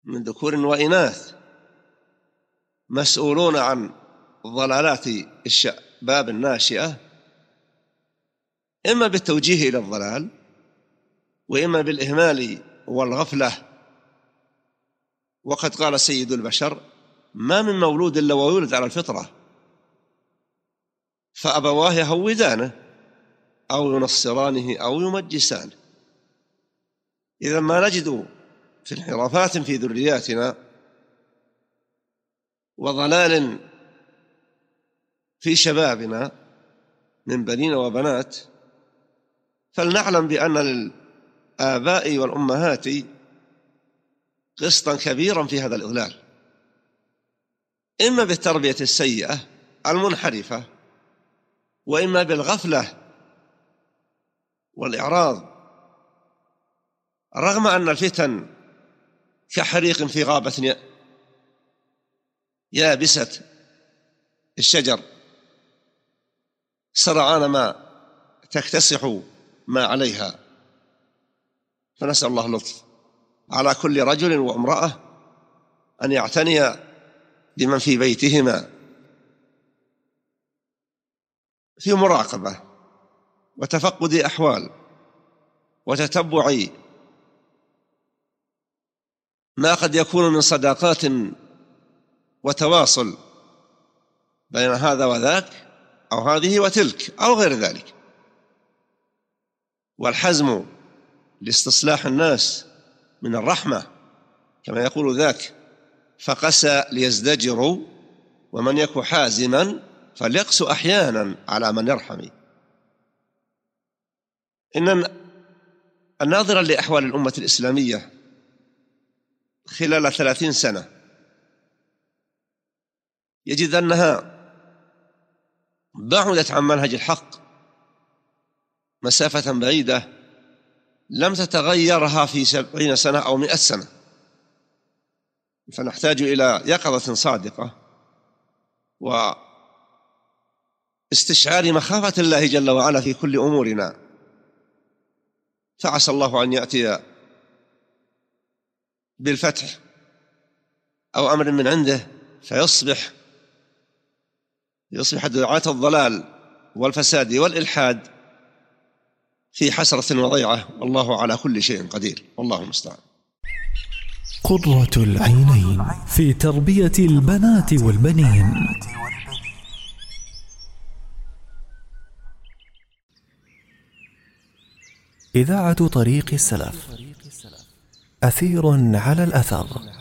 من ذكور وإناث مسؤولون عن ضلالات الشباب الناشئة، إما بالتوجيه إلى الضلال وإما بالإهمال والغفلة. وقد قال سيد البشر: ما من مولود إلا ويولد على الفطرة، فأبواه يهودانه أو ينصرانه أو يمجسانه. إذا ما نجد في انحرافات في ذرياتنا وضلال في شبابنا من بنين وبنات، فلنعلم بأن للآباء والأمهات قسطا كبيرا في هذا الإضلال، إما بالتربية السيئة المنحرفة، وإما بالغفلة والإعراض، رغم أن الفتن كحريق في غابة يابسة الشجر سرعان ما تكتسح ما عليها. فنسأل الله اللطف على كل رجل وامرأة أن يعتني بمن في بيتهما في مراقبة وتفقد أحوال وتتبع ما قد يكون من صداقات وتواصل بين هذا وذاك أو هذه وتلك أو غير ذلك، والحزم لاستصلاح الناس من الرحمة، كما يقول ذاك: فقسى ليزدجروا ومن يك حازما فليقس أحيانا على من يرحم. إن الناظر لأحوال الأمة الإسلامية خلال 30 سنة يجد أنها بعدت عن منهج الحق مسافة بعيدة لم تتغيرها في 70 سنة أو 100 سنة. فنحتاج إلى يقظة صادقة واستشعار مخافة الله جل وعلا في كل أمورنا، فعسى الله أن يأتي بالفتح أو أمر من عنده فيصبح دعاة الضلال والفساد والإلحاد في حسرة وضيعة، والله على كل شيء قدير، والله المستعان. قرة العينين في تربية البنات والبنين. إذاعة طريق السلف، أثير على الأثر.